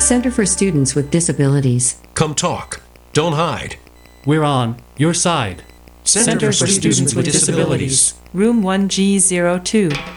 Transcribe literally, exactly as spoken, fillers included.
Center for Students with Disabilities. Come talk. Don't hide. We're on your side. Center, for Students with Disabilities. Room one G zero two.